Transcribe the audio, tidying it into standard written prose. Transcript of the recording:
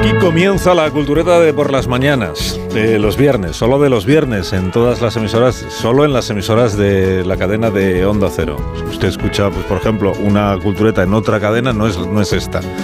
Aquí comienza la cultureta de por las mañanas, de los viernes, solo de los viernes, en todas las emisoras, solo en las emisoras de la cadena de Onda Cero. Si usted escucha, pues por ejemplo, una cultureta en otra cadena, no es esta.